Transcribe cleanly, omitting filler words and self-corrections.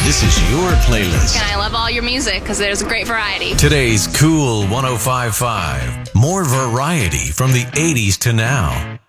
This is your playlist. And I love all your music because there's a great variety. Today's Cool 105.5. More variety from the 80s to now.